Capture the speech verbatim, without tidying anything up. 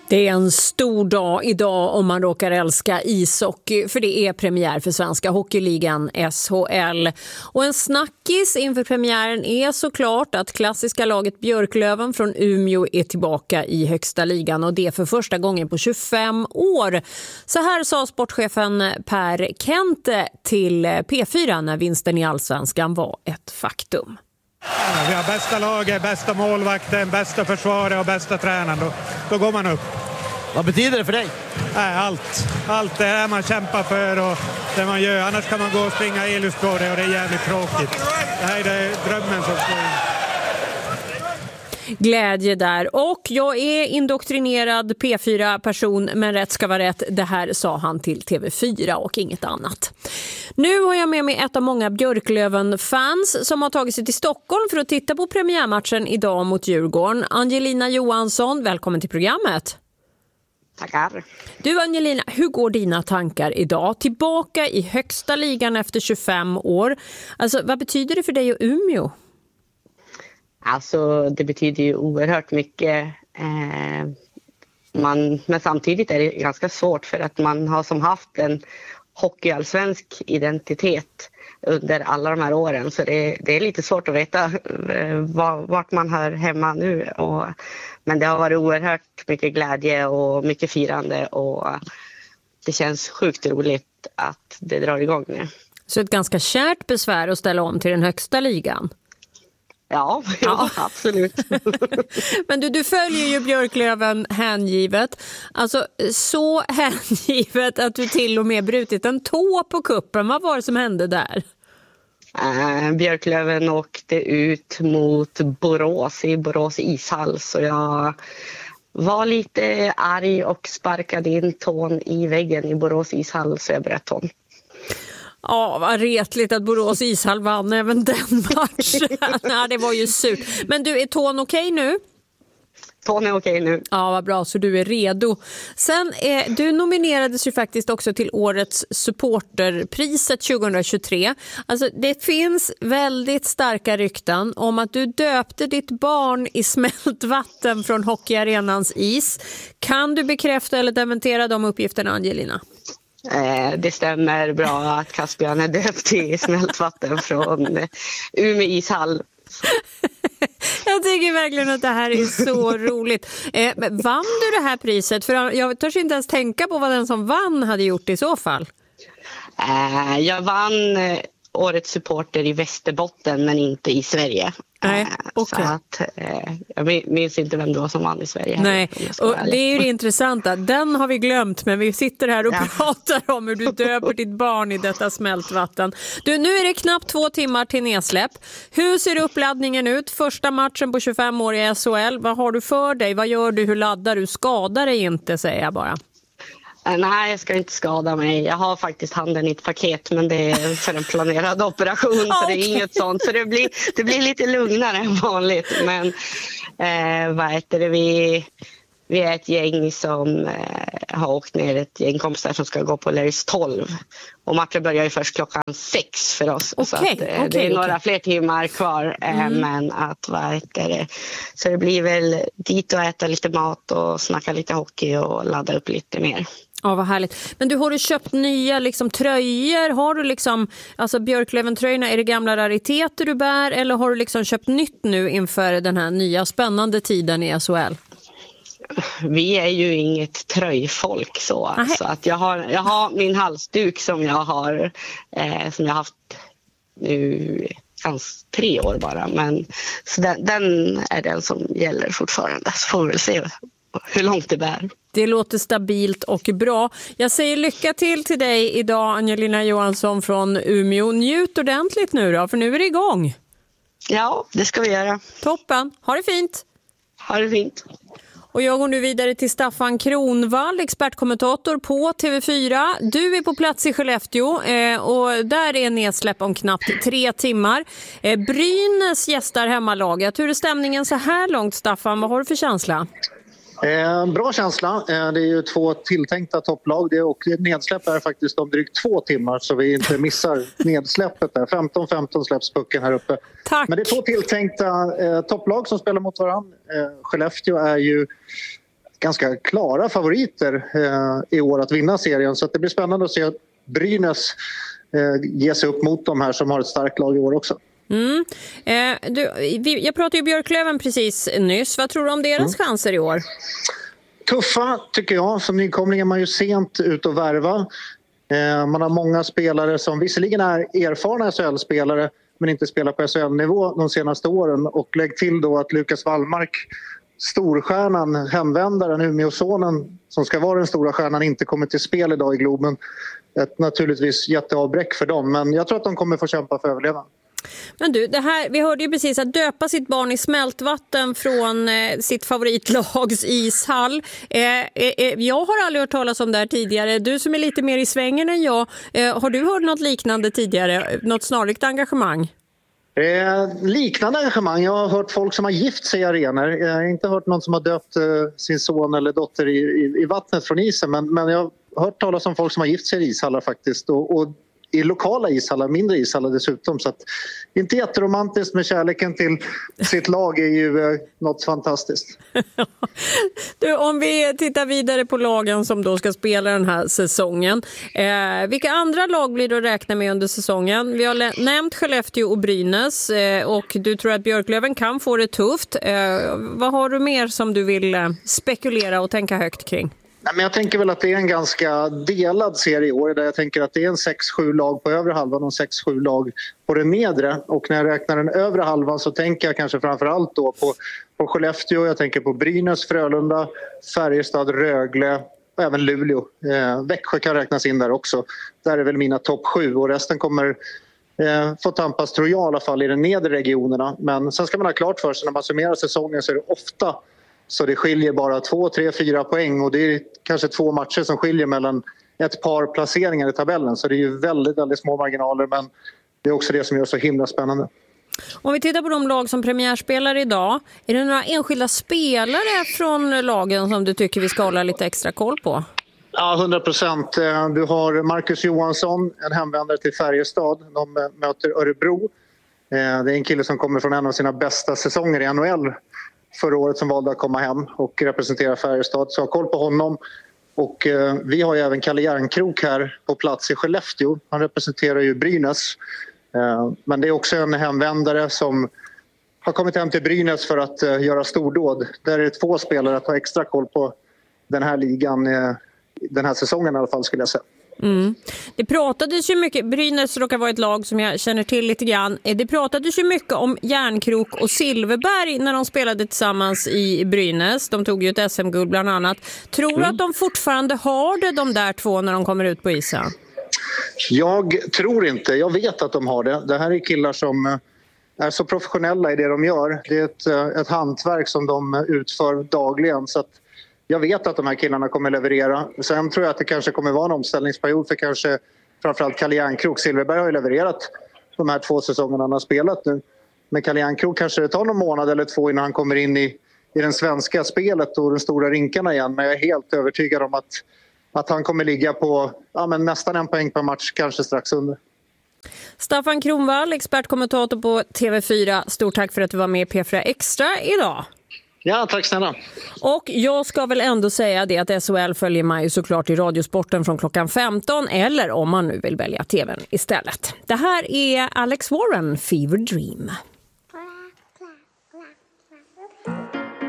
Det är en stor dag idag om man råkar älska ishockey, för det är premiär för Svenska Hockeyligan S H L. Och en snackis inför premiären är såklart att klassiska laget Björklöven från Umeå är tillbaka i högsta ligan, och det för första gången på tjugofem år. Så här sa sportchefen Per Kente till P fyra när vinsten i Allsvenskan var ett faktum. Ja, vi har bästa laget, bästa målvakten, bästa försvaret och bästa tränaren. Då, då går man upp. Vad betyder det för dig? Nej, allt. Allt det är man kämpar för och det man gör. Annars kan man gå och springa elus på det och det är jävligt tråkigt. Det här är det drömmen som står in. Glädje där. Och jag är indoktrinerad P fyra-person, men rätt ska vara rätt. Det här sa han till T V fyra och inget annat. Nu har jag med mig ett av många Björklöven-fans som har tagit sig till Stockholm för att titta på premiärmatchen idag mot Djurgården. Angelina Johansson, välkommen till programmet. Tackar. Du Angelina, hur går dina tankar idag? Tillbaka i högsta ligan efter tjugofem år. Alltså, vad betyder det för dig och Umeå? Alltså det betyder ju oerhört mycket. Eh, man, men samtidigt är det ganska svårt för att man har som haft en hockeyallsvensk identitet under alla de här åren. Så det, det är lite svårt att veta eh, var, vart man hör hemma nu. Och, men det har varit oerhört mycket glädje och mycket firande och det känns sjukt roligt att det drar igång nu. Så ett ganska kärt besvär att ställa om till den högsta ligan? Ja, ja, absolut. Men du, du följer ju Björklöven hängivet. Alltså så hängivet att du till och med brutit en tå på kuppen. Vad var det som hände där? Äh, Björklöven åkte ut mot Borås i Borås ishall. Så jag var lite arg och sparkade in tån i väggen i Borås ishall så jag bröt tån. Ja, vad retligt att Borås ishall vann även den matchen. Nej, det var ju surt. Men du, är tån okej nu? Tån är okej nu. Ja, vad bra, så du är redo. Sen, eh, du nominerades ju faktiskt också till årets supporterpriset tjugohundratjugotre. Alltså, det finns väldigt starka rykten om att du döpte ditt barn i smält vatten från hockeyarenans is. Kan du bekräfta eller dementera de uppgifterna, Angelina? Eh, det stämmer bra att Caspian är döpt i smält vatten från eh, Umeå ishall. Jag tycker verkligen att det här är så roligt. Eh, men vann du det här priset? För jag törs inte ens tänka på vad den som vann hade gjort i så fall. Eh, jag vann eh, årets supporter i Västerbotten men inte i Sverige. Nej, okay. Så att, eh, jag minns inte vem det var som vann i Sverige. Nej, och det är ju det intressanta. Den har vi glömt, men vi sitter här och ja. pratar om hur du döper ditt barn i detta smältvatten. Du, nu är det knappt två timmar till nedsläpp. Hur ser uppladdningen ut? Första matchen på tjugofem år i S H L. Vad har du för dig? Vad gör du? Hur laddar du? Skadar dig inte, säger jag bara. Nej, jag ska inte skada mig. Jag har faktiskt handen i ett paket, men det är för en planerad operation så okay. Det är inget sånt. Så det blir, det blir lite lugnare än vanligt. Men eh, vad heter det? Vi, vi är ett gäng som eh, har åkt ner, ett gäng kompisar som ska gå på Larrys tolv. Och matchen börjar ju först klockan sex för oss. Okay, så att, eh, okay, det är några okay. fler timmar kvar. Eh, mm. Men att vad heter det? Så det blir väl dit och äta lite mat och snacka lite hockey och ladda upp lite mer. Ja, vad härligt. Men du, har du köpt nya liksom, tröjor? Har du liksom, alltså Björklöven-tröjorna, är det gamla rariteter du bär? Eller har du liksom köpt nytt nu inför den här nya spännande tiden i S H L? Vi är ju inget tröjfolk så. så att jag, har, jag har min halsduk som jag har eh, som jag haft nu kanske tre år bara. Men så den, den är den som gäller fortfarande. Så får vi väl se hur långt det bär. Det låter stabilt och bra. Jag säger lycka till till dig idag, Angelina Johansson från Umeå. Njut ordentligt nu då, för nu är det igång. Ja, det ska vi göra. Toppen. Ha det fint. Ha det fint. Och jag går nu vidare till Staffan Kronvall, expertkommentator på T V fyra. Du är på plats i Skellefteå eh, och där är nedsläpp om knappt tre timmar. Eh, Brynäs gästar hemmalaget. Hur är stämningen så här långt, Staffan? Vad har du för känsla? Eh, bra känsla. Eh, det är ju två tilltänkta topplag det, och nedsläpp är faktiskt om drygt två timmar så vi inte missar nedsläppet där. femton femton släpps pucken här uppe. Tack. Men det är två tilltänkta eh, topplag som spelar mot varandra. Eh, Skellefteå är ju ganska klara favoriter eh, i år att vinna serien. Så att det blir spännande att se att Brynäs eh, ger sig upp mot de här som har ett starkt lag i år också. Mm. Eh, du, vi, jag pratade ju Björklöven precis nyss. Vad tror du om deras mm. chanser i år? Tuffa tycker jag. Som nykomling är man ju sent ut och värva. Eh, man har många spelare som visserligen är erfarna S H L-spelare men inte spelar på S H L-nivå de senaste åren. Och lägg till då att Lukas Wallmark, storstjärnan, hemvändaren, Umeåsonen som ska vara den stora stjärnan, inte kommer till spel idag i Globen. Ett naturligtvis jätteavbräck för dem, men jag tror att de kommer få kämpa för överlevnad. Men du, det här, vi hörde ju precis att döpa sitt barn i smältvatten från eh, sitt favoritlags ishall. Eh, eh, jag har aldrig hört talas om det här tidigare. Du som är lite mer i svängen än jag, eh, har du hört något liknande tidigare? Något snarlikt engagemang? Eh, liknande engagemang. Jag har hört folk som har gift sig i arenor. Jag har inte hört någon som har döpt eh, sin son eller dotter i, i, i vattnet från isen. Men, men jag har hört talas om folk som har gift sig i ishallar faktiskt. Och, och i lokala ishallar, mindre ishallar dessutom. Så att, inte jätteromantiskt, med kärleken till sitt lag är ju eh, något fantastiskt. Du, om vi tittar vidare på lagen som då ska spela den här säsongen. Eh, vilka andra lag blir det att räkna med under säsongen? Vi har lä- nämnt Skellefteå och Brynäs eh, och du tror att Björklöven kan få det tufft. Eh, vad har du mer som du vill eh, spekulera och tänka högt kring? Nej, men jag tänker väl att det är en ganska delad serie i år där jag tänker att det är en sex sju lag på övre halvan och sex sju lag på den nedre. Och när jag räknar den övre halvan så tänker jag kanske framförallt då på, på Skellefteå, jag tänker på Brynäs, Frölunda, Färjestad, Rögle och även Luleå. Eh, Växjö kan räknas in där också. Där är väl mina topp sju och resten kommer eh, få tampas, tror jag i alla fall, i de nedre regionerna. Men sen ska man ha klart för sig när man summerar säsongen så är det ofta så det skiljer bara två, tre, fyra poäng och det är kanske två matcher som skiljer mellan ett par placeringar i tabellen. Så det är ju väldigt, väldigt små marginaler, men det är också det som gör så himla spännande. Om vi tittar på de lag som premiärspelar idag, är det några enskilda spelare från lagen som du tycker vi ska hålla lite extra koll på? Ja, hundra procent. Du har Marcus Johansson, en hemvändare till Färjestad. De möter Örebro. Det är en kille som kommer från en av sina bästa säsonger i N H L förra året, som valde att komma hem och representera Färjestad. Så jag har koll på honom. Och eh, vi har ju även Kalle Järnkrok här på plats i Skellefteå. Han representerar ju Brynäs. Eh, men det är också en hemvändare som har kommit hem till Brynäs för att eh, göra stordåd. Där är det två spelare att ha extra koll på den här ligan, eh, den här säsongen i alla fall, skulle jag säga. Mm. Det pratades ju mycket, Brynäs råkar vara ett lag som jag känner till lite grann. Det pratades ju mycket om Järnkrok och Silverberg när de spelade tillsammans i Brynäs. De tog ju ett S M-guld bland annat. Tror du mm. att de fortfarande har det, de där två, när de kommer ut på isen? Jag tror inte. Jag vet att de har det. Det här är killar som är så professionella i det de gör. Det är ett, ett hantverk som de utför dagligen, så att jag vet att de här killarna kommer leverera. Sen tror jag att det kanske kommer vara en omställningsperiod för kanske framförallt Kalle Järnkrok. Silverberg har ju levererat de här två säsongerna han har spelat nu. Men Kalle Järnkrok kanske det tar någon månad eller två innan han kommer in i, i den svenska spelet och de stora rinkarna igen. Men jag är helt övertygad om att, att han kommer ligga på ja, men nästan en poäng per match, kanske strax under. Staffan Kronvall, expertkommentator på T V fyra. Stort tack för att du var med i P fyra Extra idag. Ja, tack snälla. Och jag ska väl ändå säga det att S H L följer man ju såklart i Radiosporten från klockan femton, eller om man nu vill välja tvn istället. Det här är Alex Warren, Fever Dream.